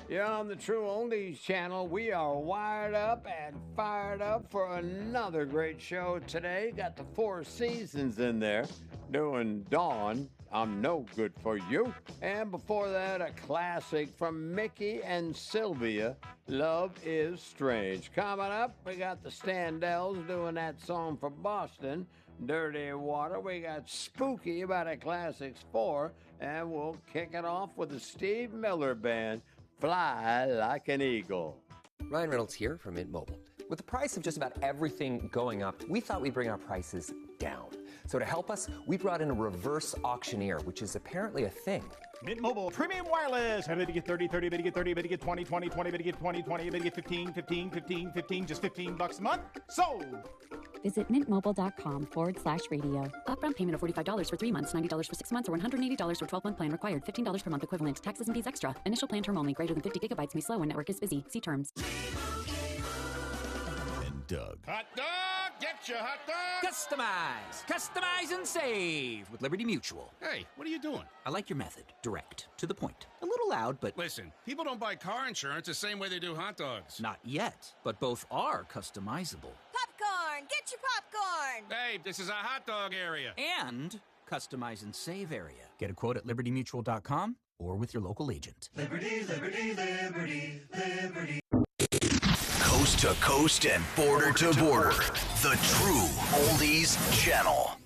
Yeah, on the True Oldies channel, we are wired up and fired up for another great show today. Got the Four Seasons in there doing Dawn, I'm No Good For You. And before that, a classic from Mickey and Sylvia, Love Is Strange. Coming up, we got the Standells doing that song for Boston, Dirty Water. We got Spooky by the Classics 4, and we'll kick it off with the Steve Miller Band, Fly Like an Eagle. Ryan Reynolds here from Mint Mobile. With the price of just about everything going up, we thought we'd bring our prices down. So to help us, we brought in a reverse auctioneer, which is apparently a thing. Mint Mobile Premium Wireless. How to get 30, 30, bit to get 30, bit to get 20, 20, 20, bit to get 20, 20, bit to get 15, 15, 15, 15, just $15 a month? Sold! Visit mintmobile.com/radio. Upfront payment of $45 for 3 months, $90 for 6 months, or $180 for 12-month plan required. $15 per month equivalent. Taxes and fees extra. Initial plan term only. Greater than 50 gigabytes may slow when network is busy. See terms. And Doug. Hot dog! Get your hot dog! Customize! Customize and save with Liberty Mutual. Hey, what are you doing? I like your method. Direct. To the point. A little loud, but... Listen, people don't buy car insurance the same way they do hot dogs. Not yet, but both are customizable. Popcorn! Get your popcorn! Hey, this is a hot dog area. And customize and save area. Get a quote at libertymutual.com or with your local agent. Liberty, liberty, liberty, liberty. Coast to coast and border to border. The True Oldies Channel.